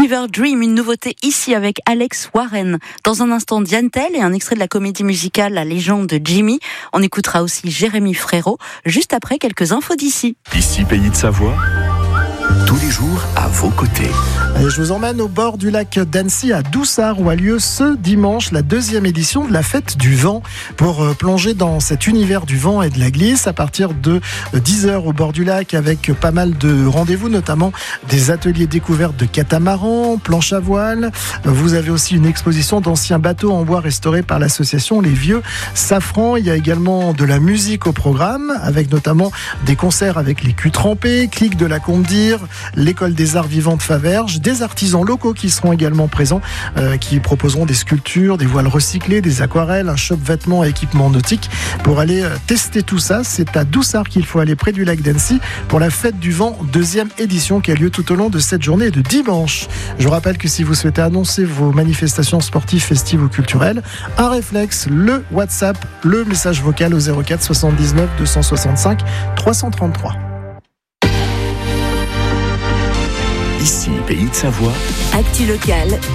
Fever Dream, une nouveauté ici avec Alex Warren. Dans un instant, Diane Tell et un extrait de la comédie musicale La légende de Jimmy. On écoutera aussi Jérémy Frérot, juste après quelques infos d'ici. Ici, Pays de Savoie, tous les jours à vos côtés. Et je vous emmène au bord du lac d'Annecy à Doussard où a lieu ce dimanche la 2e édition de la fête du vent pour plonger dans cet univers du vent et de la glisse à partir de 10h au bord du lac avec pas mal de rendez-vous, notamment des ateliers découvertes de catamarans, planches à voile. Vous avez aussi une exposition d'anciens bateaux en bois restaurés par l'association Les Vieux Safrans. Il y a également de la musique au programme avec notamment des concerts avec les culs trempés, Clique de la Combe-d'Ire, l'école des arts vivants de Faverges, des artisans locaux qui seront également présents, qui proposeront des sculptures, des voiles recyclées, des aquarelles, un shop vêtements et équipements nautiques. Pour aller tester tout ça, c'est à Doussard qu'il faut aller près du lac d'Annecy pour la fête du vent 2e édition qui a lieu tout au long de cette journée de dimanche. Je vous rappelle que si vous souhaitez annoncer vos manifestations sportives, festives ou culturelles, un réflexe, le WhatsApp, le message vocal au 04 79 265 333. Ici, Pays de Savoie. Actu locale.